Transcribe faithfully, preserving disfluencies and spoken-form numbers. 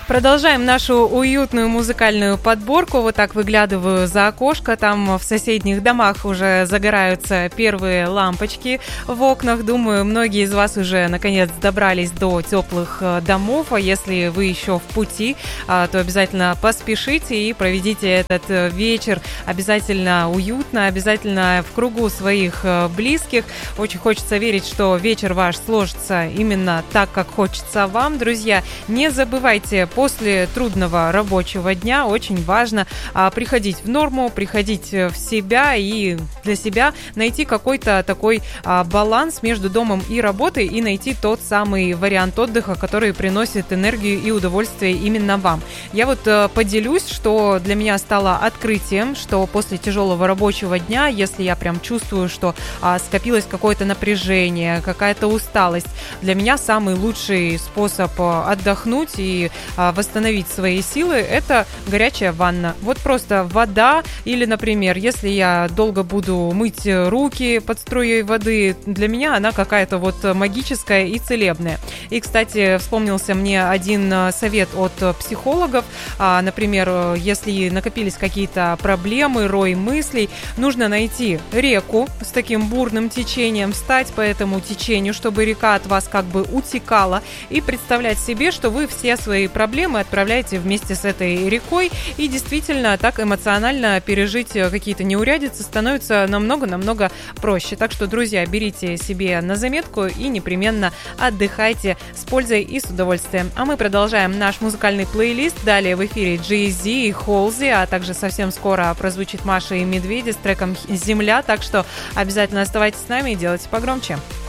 Продолжаем нашу уютную музыкальную подборку. Вот так выглядываю за окошко. Там в соседних домах уже загораются первые лампочки в окнах. Думаю, многие из вас уже наконец добрались до теплых домов. А если вы еще в пути, то обязательно поспешите и проведите этот вечер обязательно уютно, обязательно в кругу своих близких. Очень хочется верить, что вечер ваш сложится именно так, как хочется вам. Друзья, не забывайте, после трудного рабочего дня очень важно а, приходить в норму, приходить в себя и для себя найти какой-то такой а, баланс между домом и работой и найти тот самый вариант отдыха, который приносит энергию и удовольствие именно вам. Я вот а, поделюсь, что для меня стало открытием, что после тяжелого рабочего дня, если я прям чувствую, что а, скопилось какое-то напряжение, какая-то усталость, для меня самый лучший способ отдохнуть и а, восстановить свои силы — это горячая ванна. Вот просто вода или, например, если я долго буду мыть руки под струей воды, для меня она какая-то вот магическая и целебная. И, кстати, вспомнился мне один совет от психологов. А, например, если накопились какие-то проблемы, рой мыслей, нужно найти реку с таким бурным течением, встать по этому течению, чтобы река от вас как бы утекала, и представлять себе, что вы все свои проблемы отправляете вместе с этой рекой, и действительно так эмоционально пережить какие-то неурядицы становится намного-намного проще. Так что, друзья, берите себе на заметку и непременно отдыхайте с пользой и с удовольствием. А мы продолжаем наш музыкальный плейлист. Далее в эфире Jay-Z и Холзи, а также совсем скоро прозвучит Маша и Медведи с треком «Земля». Так что обязательно оставайтесь с нами и делайте погромче.